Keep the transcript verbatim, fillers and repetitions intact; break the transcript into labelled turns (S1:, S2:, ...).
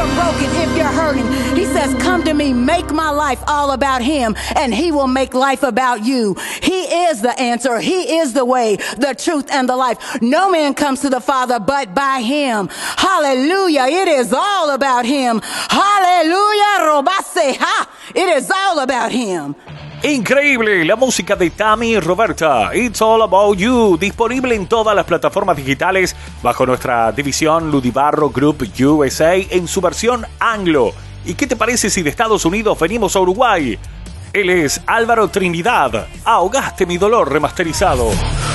S1: you're broken, if you're hurting, he says, come to me, make my life all about him, and he will make life about you. He is the answer. He is the way, the truth, and the life. No man comes to the Father but by him. Hallelujah. It is all about him. Hallelujah. Robase. Ha. It is all about him.
S2: Increíble, la música de Tammy y Roberta, It's All About You, disponible en todas las plataformas digitales bajo nuestra división Ludibarro Group U S A en su versión anglo. ¿Y qué te parece si de Estados Unidos venimos a Uruguay? Él es Álvaro Trinidad, Ahogaste mi dolor remasterizado.